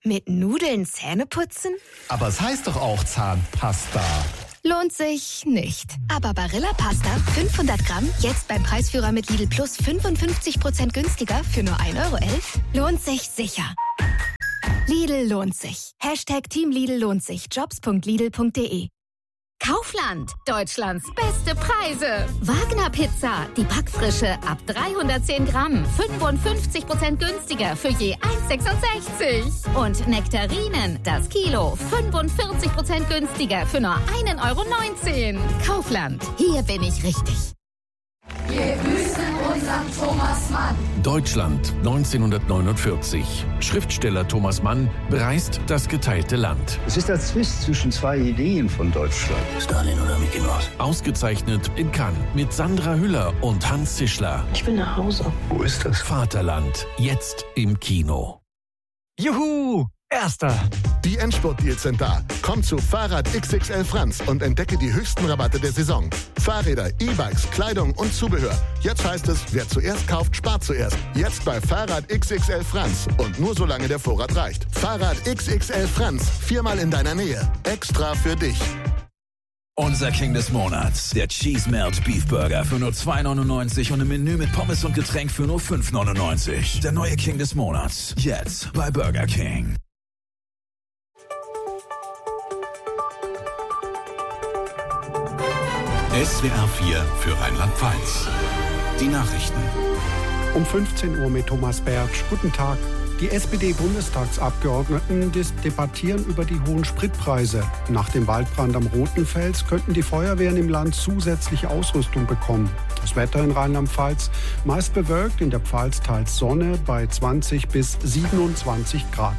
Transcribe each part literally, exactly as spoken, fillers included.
Mit Nudeln Zähne putzen? Aber es heißt doch auch Zahnpasta. Lohnt sich nicht. Aber Barilla Pasta fünfhundert Gramm, jetzt beim Preisführer mit Lidl Plus fünfundfünfzig Prozent günstiger für nur ein Euro elf, lohnt sich sicher. Lidl lohnt sich. Hashtag Team Lidl lohnt sich. jobs punkt lidl punkt de. Kaufland, Deutschlands beste Preise. Wagner Pizza, die Backfrische ab dreihundertzehn Gramm, fünfundfünfzig Prozent günstiger für je eins Komma sechsundsechzig. Und Nektarinen, das Kilo, fünfundvierzig Prozent günstiger für nur ein Euro neunzehn. Kaufland, hier bin ich richtig. Wir grüßen unseren Thomas Mann. Deutschland neunzehnhundertneunundvierzig. Schriftsteller Thomas Mann bereist das geteilte Land. Es ist der Zwist zwischen zwei Ideen von Deutschland. Stalin oder Mickey Mouse? Ausgezeichnet in Cannes mit Sandra Hüller und Hans Zischler. Ich bin nach Hause. Wo ist das? Vaterland, jetzt im Kino. Juhu! Erster! Die Endspurt-Deals sind da. Komm zu Fahrrad X X L Franz und entdecke die höchsten Rabatte der Saison. Fahrräder, E-Bikes, Kleidung und Zubehör. Jetzt heißt es, wer zuerst kauft, spart zuerst. Jetzt bei Fahrrad X X L Franz. Und nur solange der Vorrat reicht. Fahrrad X X L Franz. Viermal in deiner Nähe. Extra für dich. Unser King des Monats, der Cheese Melt Beef Burger für nur zwei neunundneunzig und ein Menü mit Pommes und Getränk für nur fünf neunundneunzig. Der neue King des Monats, jetzt bei Burger King. S W R vier für Rheinland-Pfalz. Die Nachrichten. Um fünfzehn Uhr mit Thomas Bertsch. Guten Tag. Die S P D-Bundestagsabgeordneten debattieren über die hohen Spritpreise. Nach dem Waldbrand am Rotenfels könnten die Feuerwehren im Land zusätzliche Ausrüstung bekommen. Das Wetter in Rheinland-Pfalz meist bewölkt, in der Pfalz teils Sonne bei zwanzig bis siebenundzwanzig Grad.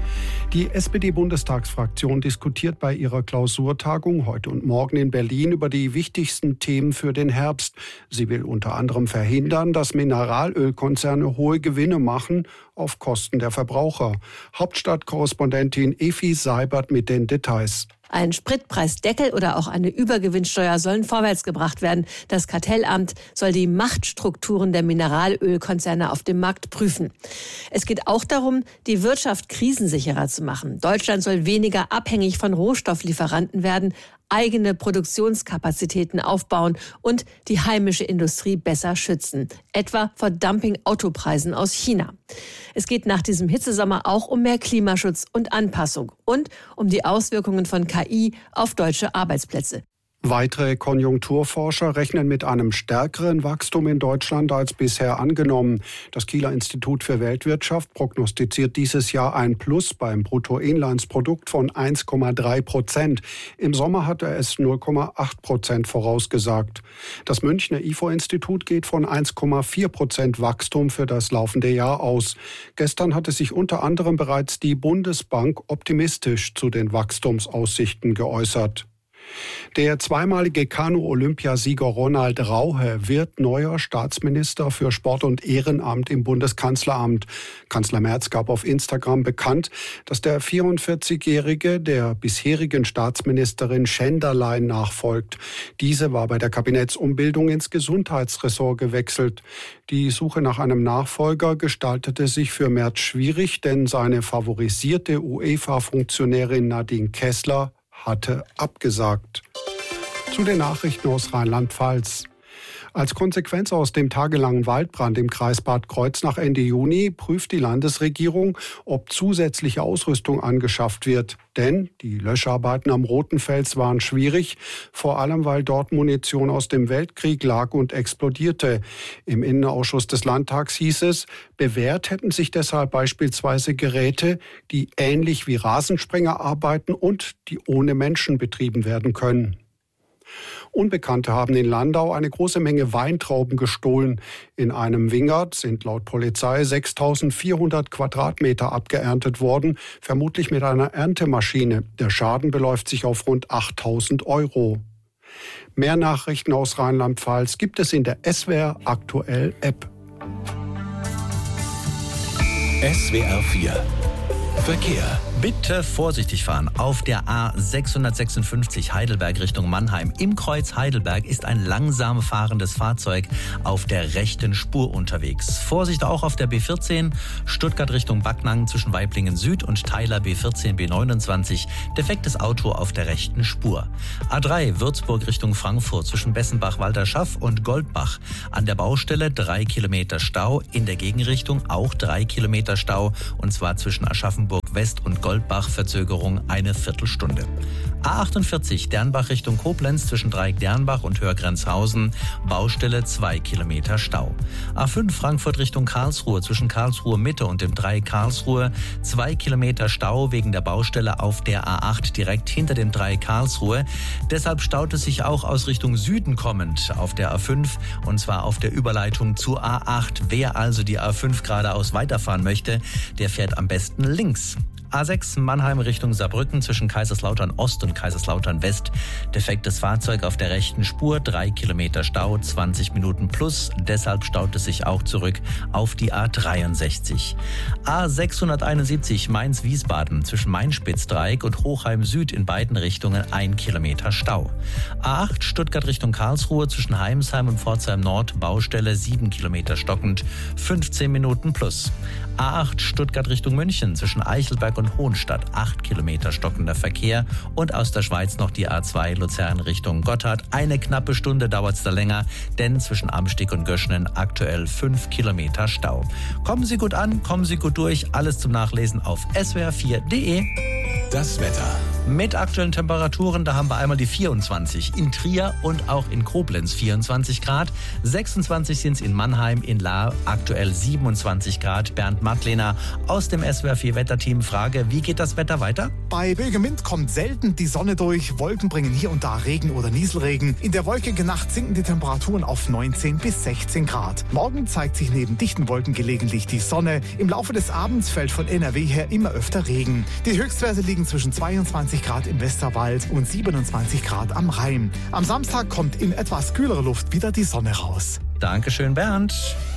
Die S P D-Bundestagsfraktion diskutiert bei ihrer Klausurtagung heute und morgen in Berlin über die wichtigsten Themen für den Herbst. Sie will unter anderem verhindern, dass Mineralölkonzerne hohe Gewinne machen auf Kosten der Verbraucher. Hauptstadtkorrespondentin Efi Seibert mit den Details. Ein Spritpreisdeckel oder auch eine Übergewinnsteuer sollen vorwärtsgebracht werden. Das Kartellamt soll die Machtstrukturen der Mineralölkonzerne auf dem Markt prüfen. Es geht auch darum, die Wirtschaft krisensicherer zu machen. Deutschland soll weniger abhängig von Rohstofflieferanten werden, eigene Produktionskapazitäten aufbauen und die heimische Industrie besser schützen, etwa vor Dumping-Autopreisen aus China. Es geht nach diesem Hitzesommer auch um mehr Klimaschutz und Anpassung und um die Auswirkungen von K I auf deutsche Arbeitsplätze. Weitere Konjunkturforscher rechnen mit einem stärkeren Wachstum in Deutschland als bisher angenommen. Das Kieler Institut für Weltwirtschaft prognostiziert dieses Jahr ein Plus beim Bruttoinlandsprodukt von eins Komma drei Prozent. Im Sommer hatte es null Komma acht Prozent vorausgesagt. Das Münchner I F O-Institut geht von eins Komma vier Prozent Wachstum für das laufende Jahr aus. Gestern hatte sich unter anderem bereits die Bundesbank optimistisch zu den Wachstumsaussichten geäußert. Der zweimalige Kanu-Olympiasieger Ronald Rauhe wird neuer Staatsminister für Sport und Ehrenamt im Bundeskanzleramt. Kanzler Merz gab auf Instagram bekannt, dass der vierundvierzigjährige der bisherigen Staatsministerin Schenderlein nachfolgt. Diese war bei der Kabinettsumbildung ins Gesundheitsressort gewechselt. Die Suche nach einem Nachfolger gestaltete sich für Merz schwierig, denn seine favorisierte UEFA-Funktionärin Nadine Kessler hatte abgesagt. Zu den Nachrichten aus Rheinland-Pfalz. Als Konsequenz aus dem tagelangen Waldbrand im Kreis Bad Kreuznach Ende Juni prüft die Landesregierung, ob zusätzliche Ausrüstung angeschafft wird. Denn die Löscharbeiten am Rotenfels waren schwierig, vor allem weil dort Munition aus dem Weltkrieg lag und explodierte. Im Innenausschuss des Landtags hieß es, bewährt hätten sich deshalb beispielsweise Geräte, die ähnlich wie Rasensprenger arbeiten und die ohne Menschen betrieben werden können. Unbekannte haben in Landau eine große Menge Weintrauben gestohlen. In einem Wingert sind laut Polizei sechstausendvierhundert Quadratmeter abgeerntet worden, vermutlich mit einer Erntemaschine. Der Schaden beläuft sich auf rund achttausend Euro. Mehr Nachrichten aus Rheinland-Pfalz gibt es in der S W R Aktuell App. S W R vier Verkehr. Bitte vorsichtig fahren. Auf der A sechshundertsechsundfünfzig Heidelberg Richtung Mannheim. Im Kreuz Heidelberg ist ein langsam fahrendes Fahrzeug auf der rechten Spur unterwegs. Vorsicht auch auf der B vierzehn Stuttgart Richtung Backnang zwischen Waiblingen Süd und Theiler B vierzehn B neunundzwanzig. Defektes Auto auf der rechten Spur. A drei Würzburg Richtung Frankfurt zwischen Bessenbach-Walterschaff und Goldbach. An der Baustelle drei Kilometer Stau. In der Gegenrichtung auch drei Kilometer Stau. Und zwar zwischen Aschaffenburg West und Goldbach. Verzögerung eine Viertelstunde. A achtundvierzig Dernbach Richtung Koblenz zwischen Dreieck-Dernbach und Hörgrenzhausen. Baustelle zwei Kilometer Stau. A fünf Frankfurt Richtung Karlsruhe zwischen Karlsruhe Mitte und dem Dreieck Karlsruhe. zwei Kilometer Stau wegen der Baustelle auf der A acht direkt hinter dem Dreieck Karlsruhe. Deshalb staut es sich auch aus Richtung Süden kommend auf der A fünf und zwar auf der Überleitung zur A acht. Wer also die A fünf geradeaus weiterfahren möchte, der fährt am besten links. A sechs Mannheim Richtung Saarbrücken zwischen Kaiserslautern Ost und Kaiserslautern West. Defektes Fahrzeug auf der rechten Spur, drei Kilometer Stau, zwanzig Minuten plus. Deshalb staut es sich auch zurück auf die A dreiundsechzig. A sechshunderteinundsiebzig Mainz-Wiesbaden zwischen Mainspitz-Dreieck und Hochheim Süd in beiden Richtungen ein Kilometer Stau. A acht Stuttgart Richtung Karlsruhe zwischen Heimsheim und Pforzheim Nord. Baustelle sieben Kilometer stockend, fünfzehn Minuten plus. A acht Stuttgart Richtung München zwischen Eichelberg und Hohenstadt, acht Kilometer stockender Verkehr. Und aus der Schweiz noch die A zwei Luzern Richtung Gotthard. Eine knappe Stunde dauert es da länger, denn zwischen Amstig und Göschenen aktuell fünf Kilometer Stau. Kommen Sie gut an, kommen Sie gut durch. Alles zum Nachlesen auf S W R vier Punkt de. Das Wetter. Mit aktuellen Temperaturen, da haben wir einmal die vierundzwanzig in Trier und auch in Koblenz vierundzwanzig Grad. sechsundzwanzig sind es in Mannheim, in Lahr aktuell siebenundzwanzig Grad. Bernd Madlener aus dem S W R vier Wetterteam. Frage, wie geht das Wetter weiter? Bei böigem Wind kommt selten die Sonne durch. Wolken bringen hier und da Regen oder Nieselregen. In der wolkigen Nacht sinken die Temperaturen auf neunzehn bis sechzehn Grad. Morgen zeigt sich neben dichten Wolken gelegentlich die Sonne. Im Laufe des Abends fällt von N R W her immer öfter Regen. Die Höchstwerte liegen zwischen zweiundzwanzig Grad im Westerwald und siebenundzwanzig Grad am Rhein. Am Samstag kommt in etwas kühlerer Luft wieder die Sonne raus. Dankeschön, Bernd.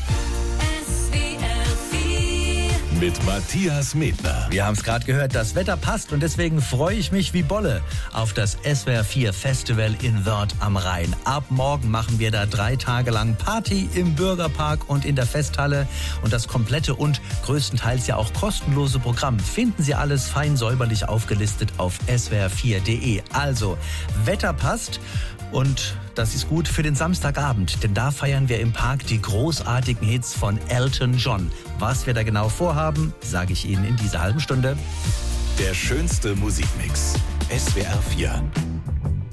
Mit Matthias Medner. Wir haben es gerade gehört, das Wetter passt und deswegen freue ich mich wie Bolle auf das S W R vier Festival in Wörth am Rhein. Ab morgen machen wir da drei Tage lang Party im Bürgerpark und in der Festhalle. Und das komplette und größtenteils ja auch kostenlose Programm finden Sie alles fein säuberlich aufgelistet auf S W R vier Punkt de. Also, Wetter passt. Und das ist gut für den Samstagabend, denn da feiern wir im Park die großartigen Hits von Elton John. Was wir da genau vorhaben, sage ich Ihnen in dieser halben Stunde. Der schönste Musikmix. S W R vier.